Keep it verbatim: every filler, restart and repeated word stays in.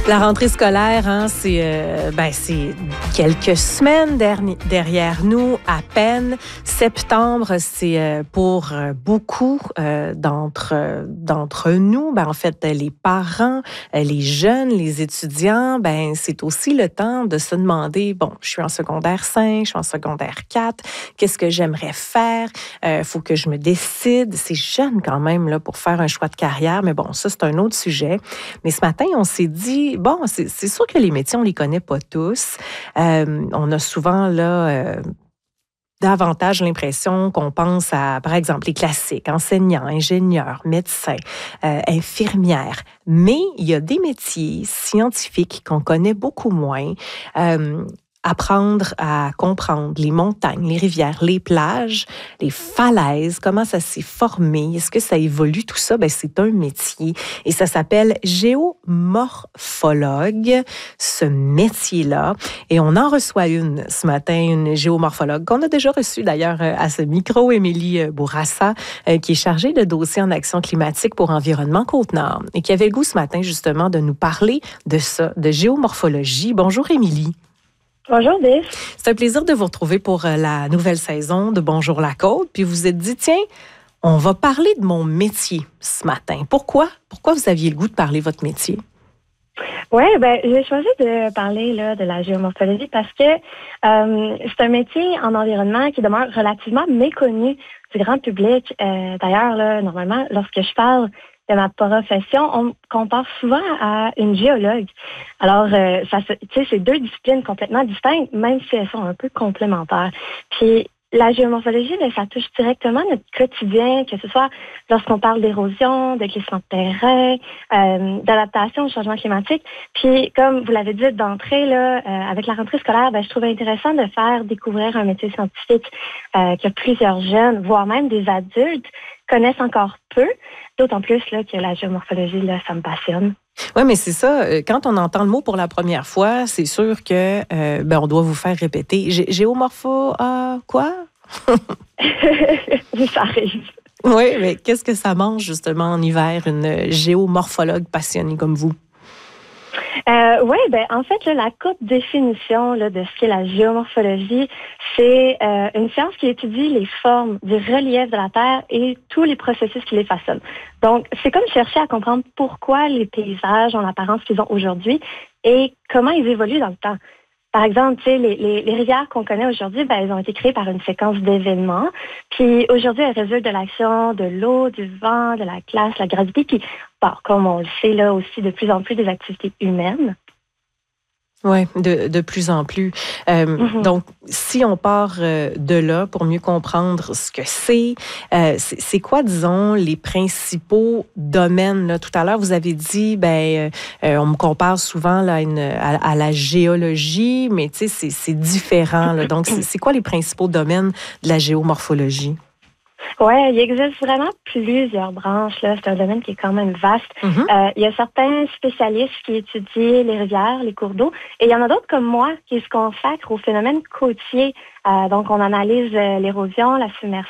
La rentrée scolaire, hein, c'est euh, ben, c'est quelques semaines derni- derrière nous, à peine. Septembre, c'est euh, pour euh, beaucoup euh, d'entre euh, d'entre nous, ben, en fait, les parents, euh, les jeunes, les étudiants, ben, c'est aussi le temps de se demander, bon, je suis en secondaire cinq, je suis en secondaire quatre, qu'est-ce que j'aimerais faire? Il euh, faut que je me décide. C'est jeune quand même là, pour faire un choix de carrière, mais bon, ça, c'est un autre sujet. Mais ce matin, on s'est dit, bon, c'est, c'est sûr que les métiers, on les connaît pas tous. Euh, on a souvent, là, euh, davantage l'impression qu'on pense à, par exemple, les classiques, enseignants, ingénieurs, médecins, euh, infirmières. Mais il y a des métiers scientifiques qu'on connaît beaucoup moins. Euh, Apprendre à comprendre les montagnes, les rivières, les plages, les falaises, comment ça s'est formé, est-ce que ça évolue, tout ça, ben c'est un métier et ça s'appelle géomorphologue, ce métier-là. Et on en reçoit une ce matin, une géomorphologue qu'on a déjà reçue d'ailleurs à ce micro, Émilie Bourassa, qui est chargée de dossiers en action climatique pour Environnement Côte-Nord et qui avait le goût ce matin justement de nous parler de ça, de géomorphologie. Bonjour Émilie. Bonjour, Biff. C'est un plaisir de vous retrouver pour la nouvelle saison de Bonjour la Côte. Puis vous vous êtes dit, tiens, on va parler de mon métier ce matin. Pourquoi? Pourquoi vous aviez le goût de parler de votre métier? Oui, ben j'ai choisi de parler là, de la géomorphologie parce que euh, c'est un métier en environnement qui demeure relativement méconnu du grand public. Euh, d'ailleurs, là, normalement, lorsque je parle de ma profession, on compare souvent à une géologue. Alors, euh, ça, tu sais, c'est deux disciplines complètement distinctes, même si elles sont un peu complémentaires. Puis, la géomorphologie, bien, ça touche directement notre quotidien, que ce soit lorsqu'on parle d'érosion, de glissement de terrain, euh, d'adaptation au changement climatique. Puis, comme vous l'avez dit d'entrée, là, euh, avec la rentrée scolaire, bien, je trouvais intéressant de faire découvrir un métier scientifique euh, que plusieurs jeunes, voire même des adultes, connaissent encore peu, d'autant plus là, que la géomorphologie, là, ça me passionne. Oui, mais c'est ça. Quand on entend le mot pour la première fois, c'est sûr que euh, ben, on doit vous faire répéter. Gé- géomorpho, ah, quoi? Ça arrive. Oui, mais qu'est-ce que ça mange justement en hiver, une géomorphologue passionnée comme vous? Euh, oui, ben en fait, là, la courte définition là, de ce qu'est la géomorphologie, c'est euh, une science qui étudie les formes du relief de la Terre et tous les processus qui les façonnent. Donc, c'est comme chercher à comprendre pourquoi les paysages ont l'apparence qu'ils ont aujourd'hui et comment ils évoluent dans le temps. Par exemple, tu sais, les, les, les rivières qu'on connaît aujourd'hui, ben, elles ont été créées par une séquence d'événements. Puis aujourd'hui, elles résultent de l'action de l'eau, du vent, de la glace, la gravité, puis, bon, comme on le sait là aussi, de plus en plus des activités humaines. Oui, de, de plus en plus. Euh, Mm-hmm. Donc, si on part euh, de là pour mieux comprendre ce que c'est, euh, c'est, c'est quoi, disons, les principaux domaines? Là? Tout à l'heure, vous avez dit, ben, euh, on me compare souvent là, à, une, à, à la géologie, mais tu sais, c'est, c'est différent. Là. Donc, c'est, c'est quoi les principaux domaines de la géomorphologie? Oui, il existe vraiment plusieurs branches. Là. C'est un domaine qui est quand même vaste. Mm-hmm. Euh, il y a certains spécialistes qui étudient les rivières, les cours d'eau, et il y en a d'autres comme moi qui se consacrent aux phénomènes côtiers. Euh, donc, on analyse euh, l'érosion, la submersion,